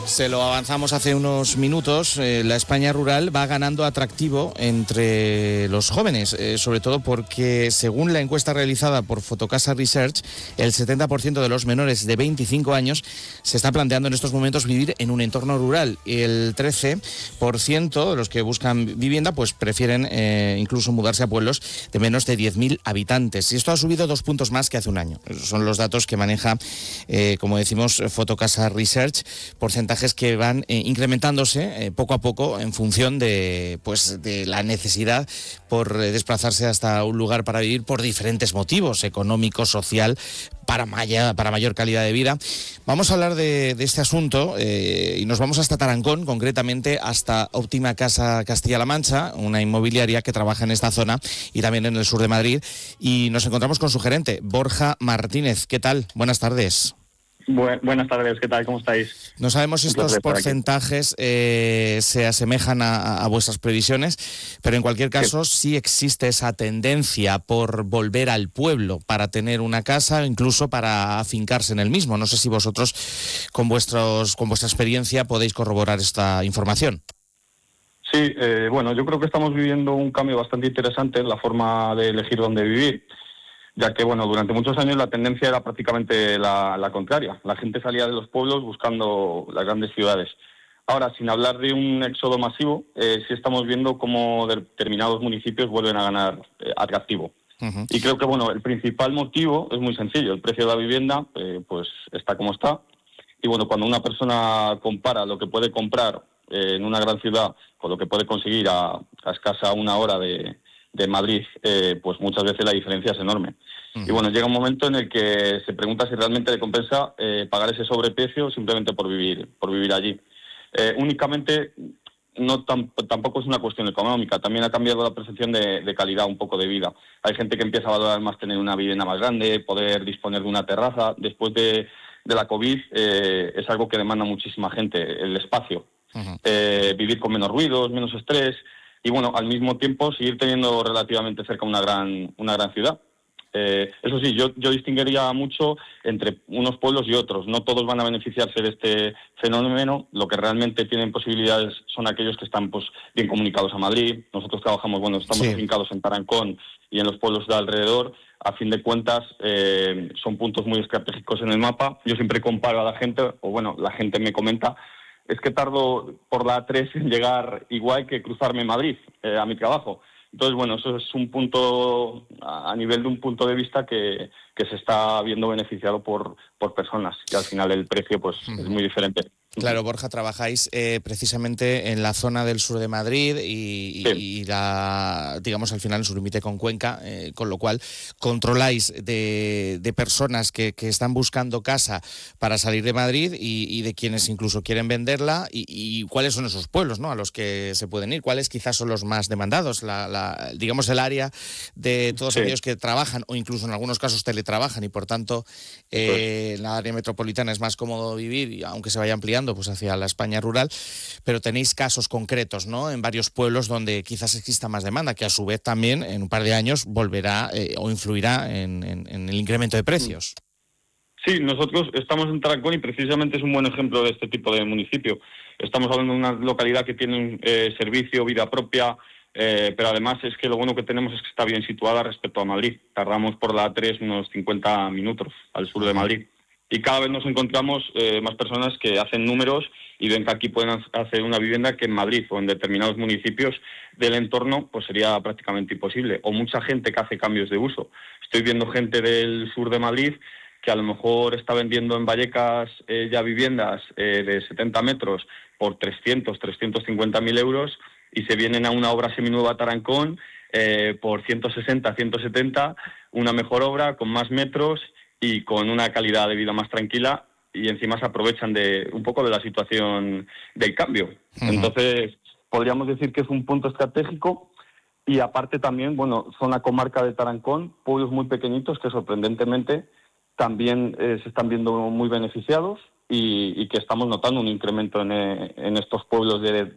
Se lo avanzamos hace unos minutos. La España rural va ganando atractivo entre los jóvenes, sobre todo porque, según la encuesta realizada por Fotocasa Research, el 70% de los menores de 25 años se está planteando en estos momentos vivir en un entorno rural. Y el 13% de los que buscan vivienda pues prefieren incluso mudarse a pueblos de menos de 10.000 habitantes. Y esto ha subido 2 puntos más que hace un año. Esos son los datos que maneja, como decimos, Fotocasa Research, porcentajes que van incrementándose poco a poco en función de la necesidad por desplazarse hasta un lugar para vivir por diferentes motivos, económico, social, para mayor calidad de vida. Vamos a hablar de este asunto y nos vamos hasta Tarancón, concretamente hasta Óptima Casa Castilla-La Mancha, una inmobiliaria que trabaja en esta zona y también en el sur de Madrid, y nos encontramos con su gerente, Borja Martínez. ¿Qué tal? Buenas tardes. Buenas tardes, ¿qué tal? ¿Cómo estáis? No sabemos si estos porcentajes se asemejan a vuestras previsiones, pero en cualquier caso sí existe esa tendencia por volver al pueblo para tener una casa, incluso para afincarse en el mismo. No sé si vosotros, con vuestra experiencia, podéis corroborar esta información. Sí, bueno, yo creo que estamos viviendo un cambio bastante interesante en la forma de elegir dónde vivir, ya que, bueno, durante muchos años la tendencia era prácticamente la contraria. La gente salía de los pueblos buscando las grandes ciudades. Ahora, sin hablar de un éxodo masivo, sí estamos viendo cómo determinados municipios vuelven a ganar atractivo. Uh-huh. Y creo que, bueno, el principal motivo es muy sencillo. El precio de la vivienda, pues, está como está. Y, bueno, cuando una persona compara lo que puede comprar en una gran ciudad con lo que puede conseguir a escasa una hora de Madrid, pues muchas veces la diferencia es enorme. Uh-huh. Y bueno, llega un momento en el que se pregunta si realmente le compensa pagar ese sobreprecio simplemente por vivir allí. Únicamente tampoco es una cuestión económica, también ha cambiado la percepción de calidad un poco de vida. Hay gente que empieza a valorar más tener una vivienda más grande, poder disponer de una terraza. Después de la COVID es algo que demanda muchísima gente, el espacio. Uh-huh. Vivir con menos ruidos, menos estrés. Y bueno, al mismo tiempo seguir teniendo relativamente cerca una gran ciudad. Eso sí, yo distinguiría mucho entre unos pueblos y otros. No todos van a beneficiarse de este fenómeno. Lo que realmente tienen posibilidades son aquellos que están pues bien comunicados a Madrid. Nosotros estamos afincados en Tarancón y en los pueblos de alrededor. A fin de cuentas, son puntos muy estratégicos en el mapa. Yo siempre comparo a la gente, o bueno, la gente me comenta, es que tardo por la A3 en llegar igual que cruzarme Madrid a mi trabajo. Entonces, bueno, eso es un punto, a nivel de un punto de vista que se está viendo beneficiado por personas, que al final el precio pues es muy diferente. Claro, Borja, trabajáis precisamente en la zona del sur de Madrid y digamos, al final en su límite con Cuenca, con lo cual controláis de personas que están buscando casa para salir de Madrid y de quienes incluso quieren venderla y cuáles son esos pueblos, ¿no?, a los que se pueden ir, cuáles quizás son los más demandados, digamos el área de todos aquellos que trabajan o incluso en algunos casos teletrabajan y por tanto en la área metropolitana es más cómodo vivir, aunque se vaya ampliando pues hacia la España rural, pero tenéis casos concretos, ¿no?, en varios pueblos donde quizás exista más demanda, que a su vez también en un par de años volverá o influirá en el incremento de precios. Sí, nosotros estamos en Tarancón y precisamente es un buen ejemplo de este tipo de municipio. Estamos hablando de una localidad que tiene un servicio, vida propia, pero además es que lo bueno que tenemos es que está bien situada respecto a Madrid. Tardamos por la A3 unos 50 minutos al sur de Madrid. Y cada vez nos encontramos más personas que hacen números y ven que aquí pueden hacer una vivienda que en Madrid o en determinados municipios del entorno pues sería prácticamente imposible. O mucha gente que hace cambios de uso. Estoy viendo gente del sur de Madrid que a lo mejor está vendiendo en Vallecas ya viviendas de 70 metros por 350.000 euros y se vienen a una obra seminueva a Tarancón por 160, 170, una mejor obra con más metros y con una calidad de vida más tranquila, y encima se aprovechan de un poco de la situación del cambio. Uh-huh. Entonces, podríamos decir que es un punto estratégico y aparte también, bueno, zona comarca de Tarancón, pueblos muy pequeñitos que sorprendentemente también se están viendo muy beneficiados y que estamos notando un incremento en estos pueblos de